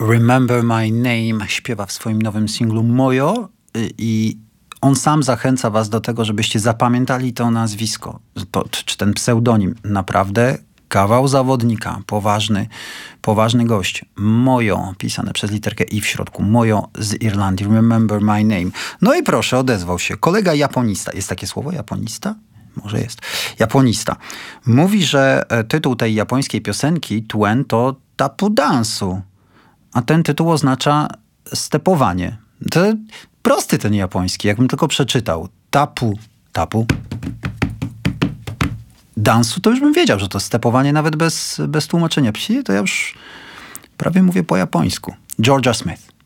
Remember My Name śpiewa w swoim nowym singlu Mojo i on sam zachęca was do tego, żebyście zapamiętali to nazwisko, czy ten pseudonim. Naprawdę kawał zawodnika, poważny gość. Mojo, pisane przez literkę I w środku. Mojo z Irlandii. Remember My Name. No i proszę, odezwał się kolega japonista. Jest takie słowo japonista? Może jest. Japonista. Mówi, że tytuł tej japońskiej piosenki Tuen to tapu dansu. A ten tytuł oznacza stepowanie. To prosty ten japoński, jakbym tylko przeczytał. Tapu dansu, to już bym wiedział, że to stepowanie nawet bez tłumaczenia. Psi, to ja już prawie mówię po japońsku. Georgia Smith.